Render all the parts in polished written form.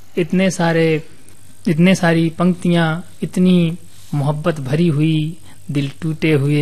इतने सारी पंक्तियां, इतनी मोहब्बत भरी हुई, दिल टूटे हुए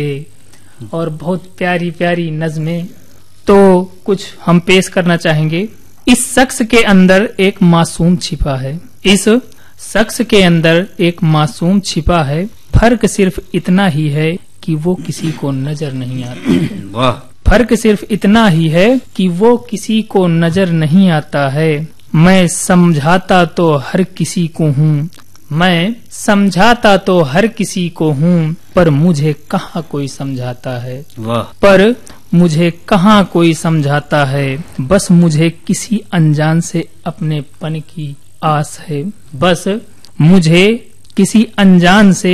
और बहुत प्यारी प्यारी नज़में, तो कुछ हम पेश करना चाहेंगे। इस शख्स के अंदर एक मासूम छिपा है, इस शख्स के अंदर एक मासूम छिपा है, फर्क सिर्फ इतना ही है कि वो किसी को नजर नहीं आता। वाह। फर्क सिर्फ इतना ही है कि वो किसी को नजर नहीं आता है। मैं समझाता तो हर किसी को हूँ, मैं समझाता तो हर किसी को हूँ, पर मुझे कहाँ कोई समझाता है। वाह। पर मुझे कहाँ कोई समझाता है। बस मुझे किसी अनजान से अपनेपन की आस है। बस मुझे किसी अनजान से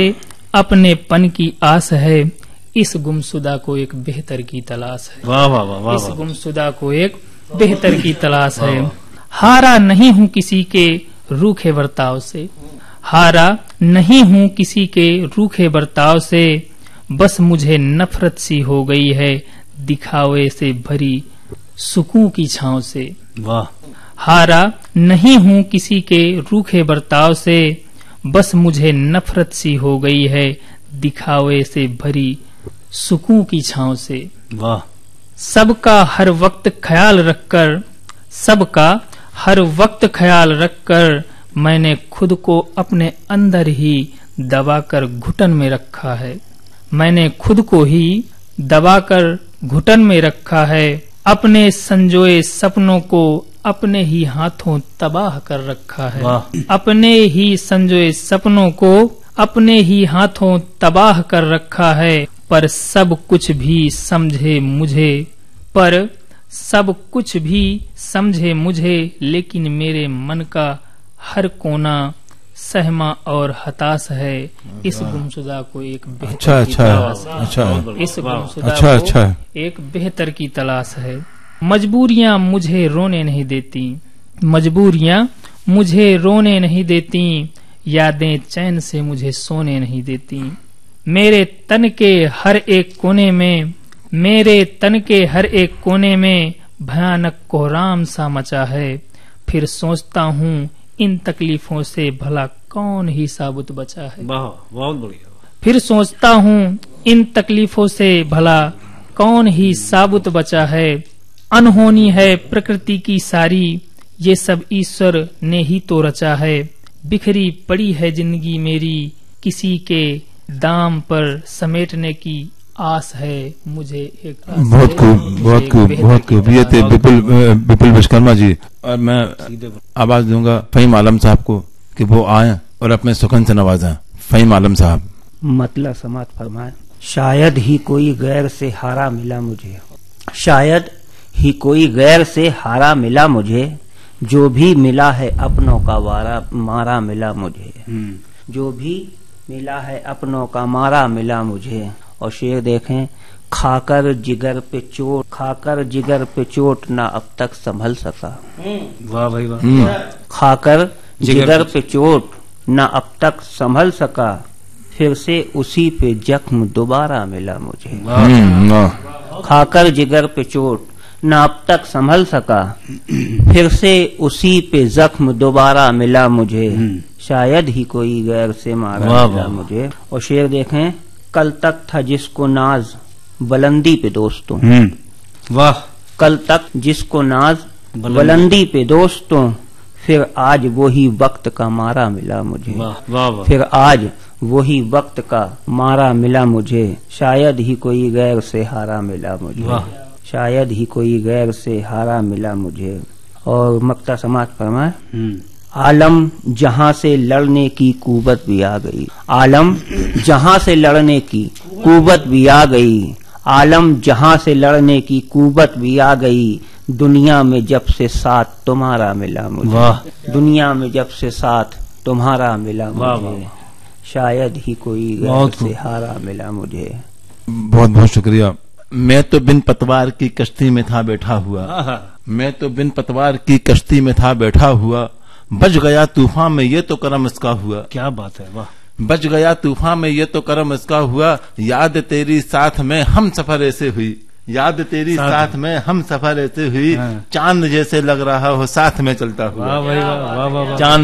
अपनेपन की आस है। इस गुमशुदा को एक बेहतर की तलाश है। वाह वाह वाह वाह। इस गुमशुदा को एक बेहतर की तलाश है। हारा नहीं हूँ किसी के रूखे बर्ताव से, हारा नहीं हूँ किसी के रूखे बर्ताव से, बस मुझे नफरत सी हो गई है दिखावे से भरी सुकून की छांव से। वाह। हारा नहीं हूँ किसी के रूखे बर्ताव से, बस मुझे नफरत सी हो गई है दिखावे से भरी सुकून की छांव से। वाह। सबका हर वक्त ख्याल रखकर, सबका हर वक्त ख्याल रखकर, मैंने खुद को अपने अंदर ही दबाकर घुटन में रखा है। मैंने खुद को ही दबाकर घुटन में रखा है। अपने संजोए सपनों को अपने ही हाथों तबाह कर रखा है। अपने ही संजोए सपनों को अपने ही हाथों तबाह कर रखा है। पर सब कुछ भी समझे मुझे, पर सब कुछ भी समझे मुझे, लेकिन मेरे मन का हर कोना सहमा और हताश है। इस गुमशुदा को एक बेहतर की तलाश है। इस गुमशुदा को एक बेहतर की तलाश है। मजबूरियां मुझे रोने नहीं देती, मजबूरियां मुझे रोने नहीं देती, यादें चैन से मुझे सोने नहीं देती। मेरे तन के हर एक कोने में, मेरे तन के हर एक कोने में भयानक कोहराम सा मचा है। फिर सोचता हूँ इन तकलीफों से भला कौन ही साबुत बचा है। बहुत बढ़िया। फिर सोचता हूँ इन तकलीफों से भला कौन ही साबुत बचा है। अनहोनी है प्रकृति की सारी, ये सब ईश्वर ने ही तो रचा है। बिखरी पड़ी है जिंदगी मेरी, किसी के दाम पर समेटने की आस है मुझे एक। बहुत खूब, बहुत खूब, बहुत खूब। ये थे विपुल विश्वकर्मा जी। और मैं आवाज दूंगा फहीम आलम साहब को कि वो आए और अपने सुखन से नवाजें। फहीम आलम साहब। मतलब समात फरमाए। शायद ही कोई गैर से हारा मिला मुझे, शायद ही कोई गैर से हारा मिला मुझे, जो भी मिला है अपनों का मारा मिला मुझे, जो भी मिला है अपनों का मारा मिला मुझे। और शेर देखें, खाकर जिगर पे चोट, खाकर जिगर पे चोट ना अब तक संभल सका। वाह भाई वाह। खाकर जिगर पे चोट ना अब तक संभल सका, फिर से उसी पे जख्म दोबारा मिला मुझे। खाकर जिगर पे चोट ना अब तक संभल सका, फिर से उसी पे जख्म दोबारा मिला मुझे, शायद ही कोई गैर से मारा मिला मुझे। और शेर देखें, कल तक था जिसको नाज बुलंदी पे दोस्तों, वाह। कल तक जिसको नाज बुलंदी पे दोस्तों, फिर आज वही वक्त का मारा मिला मुझे। वाह। फिर आज वही वक्त का मारा मिला मुझे, शायद ही कोई गैर से हारा मिला मुझे, शायद ही कोई गैर से हारा मिला मुझे। और मक्ता समाज फरमाए, आलम जहां से लड़ने की कुव्वत भी आ गई, आलम जहां से लड़ने की कुव्वत भी आ गई, आलम जहां से लड़ने की कुव्वत भी आ गई, दुनिया में जब से साथ तुम्हारा मिला मुझे, दुनिया में जब से साथ तुम्हारा मिला मुझे, शायद ही कोई गैर से हारा मिला मुझे। बहुत बहुत शुक्रिया। मैं तो बिन पतवार की कश्ती में था बैठा हुआ, मैं तो बिन पतवार की कश्ती में था बैठा हुआ, बच गया तूफान में ये तो करम इसका हुआ। क्या बात है, वाह। बच गया तूफान में ये तो करम इसका हुआ, याद तेरी साथ में हम सफर ऐसे हुई, याद तेरी साथ में हम सफर ऐसे हुई, चांद जैसे लग रहा हो साथ में चलता हुआ। वाह भाई वाह, वाह वाह। चांद